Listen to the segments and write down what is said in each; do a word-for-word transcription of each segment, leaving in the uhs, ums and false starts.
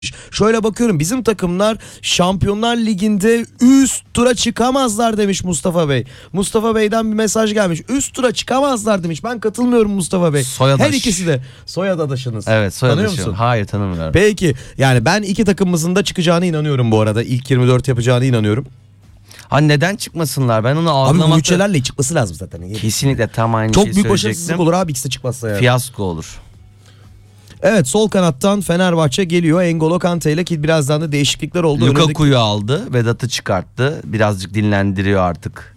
Şöyle bakıyorum, bizim takımlar Şampiyonlar Ligi'nde üst tura çıkamazlar demiş Mustafa Bey. Mustafa Bey'den bir mesaj gelmiş. Üst tura çıkamazlar demiş. Ben katılmıyorum Mustafa Bey. Soyadaş. Her ikisi de soyadaşınız. Evet, Tanıyor soyadaşım. musun? Hayır, tanımıyorum. Peki yani ben iki takımımızın da çıkacağına inanıyorum bu arada. İlk yirmi dört yapacağına inanıyorum. Ha, neden çıkmasınlar? Ben onu Abi bu algılamakta... bütçelerle çıkması lazım zaten. Kesinlikle tam aynı Çok şeyi büyük söyleyecektim. başarısızlık olur abi ikisi de çıkmazsa yani. Fiyasko olur. Evet, sol kanattan Fenerbahçe geliyor. N'Golo Kante ile ki birazdan da değişiklikler oldu. Lukaku'yu Önündeki... aldı. Vedat'ı çıkarttı. Birazcık dinlendiriyor artık.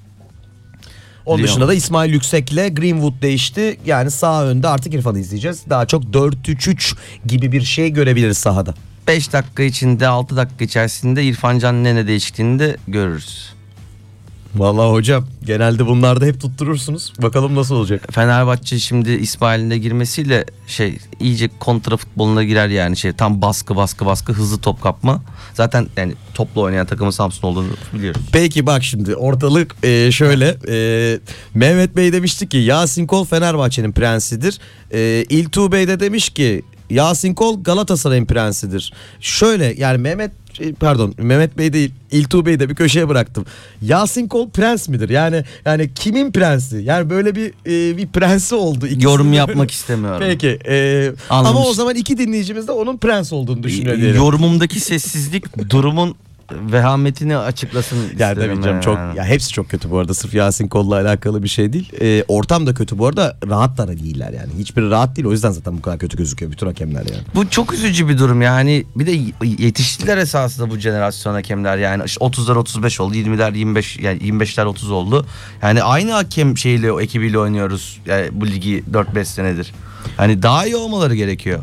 Onun Lyon. dışında da İsmail Yüksek'le Greenwood değişti. Yani sağ önde artık İrfan'ı izleyeceğiz. Daha çok dört üç üç gibi bir şey görebiliriz sahada. beş dakika içinde, altı dakika içerisinde İrfan Can Nene değişikliğini de görürüz. Vallahi hocam genelde bunlarda hep tutturursunuz. Bakalım nasıl olacak. Fenerbahçe şimdi İsmail'in de girmesiyle şey iyice kontra futboluna girer yani, şey tam baskı baskı baskı hızlı top kapma. Zaten yani topla oynayan takımın Samsun olduğunu biliyoruz. Peki bak şimdi ortalık e, şöyle. E, Mehmet Bey demişti ki Yasin Kol Fenerbahçe'nin prensidir. E, İltuğ Bey de demiş ki Yasin Kol Galatasaray'ın prensidir. Şöyle yani Mehmet pardon Mehmet Bey değil İltuğ Bey'i de bir köşeye bıraktım. Yasin Kol prens midir? Yani yani kimin prensi? Yani böyle bir e, bir prensi oldu. Yorum yapmak istemiyorum. Peki. E, ama o zaman iki dinleyicimiz de onun prens olduğunu düşünüyor diyelim. Yorumumdaki sessizlik durumun vehametini açıklasın Yani isterim. tabii canım çok ya hepsi çok kötü bu arada, sırf Yasin Kol'la alakalı bir şey değil. Ee, ortam da kötü bu arada, rahat da değiller yani. Hiçbiri rahat değil, o yüzden zaten bu kadar kötü gözüküyor bütün hakemler yani. Bu çok üzücü bir durum yani. Bir de yetiştiler esasında bu jenerasyon hakemler yani. İşte otuzlar otuz beş oldu, yirmiler yirmi beş, yani yirmi beşler otuz oldu. Yani aynı hakem şeyle, o ekibiyle oynuyoruz yani bu ligi dört beş senedir. Hani daha iyi olmaları gerekiyor.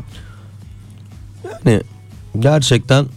Yani gerçekten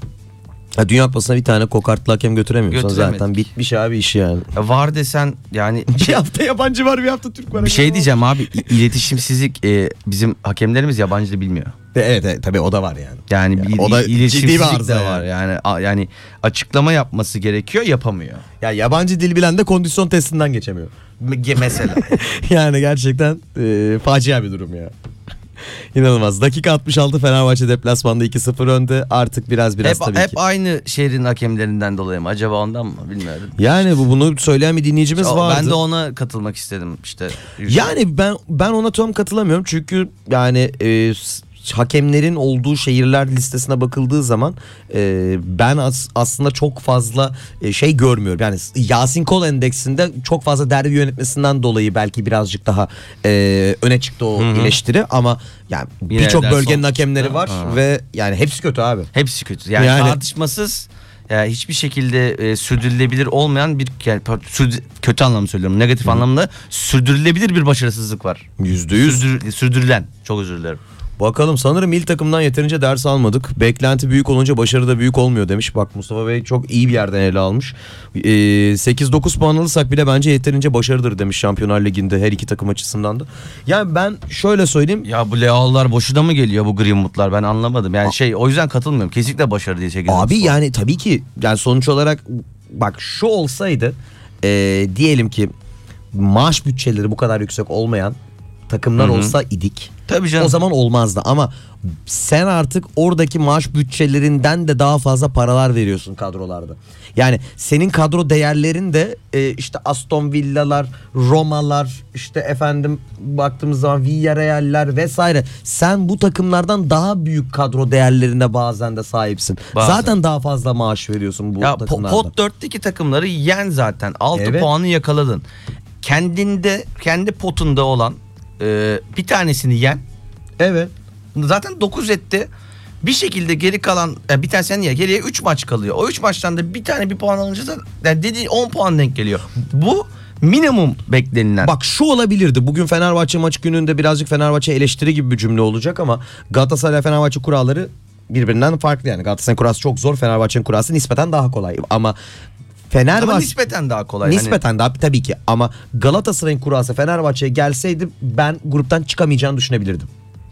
ya Dünya Kupası'na bir tane kokartlı hakem götüremiyorsan zaten bitmiş abi iş yani. Ya var desen yani bir hafta yabancı var, bir hafta Türk var. Bir şey diyeceğim abi, iletişimsizlik e, bizim hakemlerimiz yabancı dil bilmiyor. Evet, evet tabii o da var yani. Yani, yani bir, o da iletişimsizlik ciddi bir arıza de var yani. yani yani açıklama yapması gerekiyor, yapamıyor. Ya yabancı dil bilen de kondisyon testinden geçemiyor. Mesela. Yani gerçekten e, facia bir durum ya. İnanılmaz. Dakika altmış altı, Fenerbahçe deplasmanda iki sıfır önde. Artık biraz biraz hep, tabii hep ki. aynı şehrin hakemlerinden dolayı mı? Acaba ondan mı? Bilmiyorum. Yani bu bunu söyleyen bir dinleyicimiz O, vardı. ben de ona katılmak istedim işte. Yani ben ben ona tam katılamıyorum. Çünkü yani e, hakemlerin olduğu şehirler listesine bakıldığı zaman e, ben as, aslında çok fazla e, şey görmüyorum. Yani Yasin Kol endeksinde çok fazla derbi yönetmesinden dolayı belki birazcık daha e, öne çıktı o Hı-hı. eleştiri, ama yani birçok bölgenin hakemleri çıktı. var ha. Ve yani hepsi kötü abi. Hepsi kötü. Yani, yani tartışmasız, yani hiçbir şekilde e, sürdürülebilir olmayan bir yani, sürdür, kötü anlamda söylüyorum. Negatif Hı. anlamda sürdürülebilir bir başarısızlık var. Yüzde yüz. Sürdür, sürdürülen. Çok özür dilerim. Bakalım, sanırım il takımdan yeterince ders almadık. Beklenti büyük olunca başarı da büyük olmuyor demiş. Bak Mustafa Bey çok iyi bir yerden ele almış. Ee, sekiz dokuz puan alırsak bile bence yeterince başarıdır demiş Şampiyonlar Ligi'nde her iki takım açısından da. Yani ben şöyle söyleyeyim. Ya bu Leao'lar boşuna mı geliyor, bu Greenwood'lar, ben anlamadım. Yani şey, o yüzden katılmıyorum. Kesinlikle başarı diye sekiz. Abi yani tabii ki yani sonuç olarak bak şu olsaydı e, diyelim ki maaş bütçeleri bu kadar yüksek olmayan takımlar Hı-hı. olsa idik. Tabii canım. O zaman olmazdı, ama sen artık oradaki maaş bütçelerinden de daha fazla paralar veriyorsun kadrolarda. Yani senin kadro değerlerin de e, işte Aston Villa'lar, Roma'lar, işte efendim baktığımız zaman Villarreal'ler vesaire. Sen bu takımlardan daha büyük kadro değerlerine bazen de sahipsin. Bazen. Zaten daha fazla maaş veriyorsun bu ya, takımlarda. Pot dörtteki takımları yen zaten. altı evet. puanı yakaladın. Kendinde, kendi potunda olan Ee, bir tanesini yen. Evet. Zaten dokuz etti. Bir şekilde geri kalan yani bir tanesini yen. Geriye üç maç kalıyor. O üç maçtan da bir tane bir puan alınca da yani dediği on puan denk geliyor. Bu minimum beklenilen. Bak şu olabilirdi. Bugün Fenerbahçe maç gününde birazcık Fenerbahçe eleştiri gibi bir cümle olacak, ama Galatasaray Fenerbahçe kuralları birbirinden farklı yani. Galatasaray'ın kurası çok zor, Fenerbahçe'nin kurası nispeten daha kolay. Ama Fenerbahçe ama nispeten daha kolay. Nispeten hani... daha tabii ki, ama Galatasaray'ın kurası Fenerbahçe'ye gelseydi ben gruptan çıkamayacağını düşünebilirdim.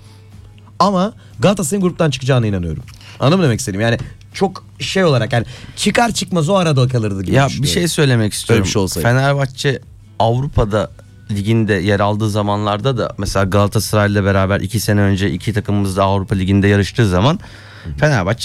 Ama Galatasaray'ın gruptan çıkacağına inanıyorum. Anladın mı demek istediğim? Yani çok şey olarak yani çıkar çıkmaz o arada kalırdı gibi. Ya bir şey söylemek istiyorum. Bir şey olsaydı. Fenerbahçe Avrupa'da Liginde yer aldığı zamanlarda da mesela Galatasaray'la beraber iki sene önce iki takımımız da Avrupa Ligi'nde yarıştığı zaman Fenerbahçe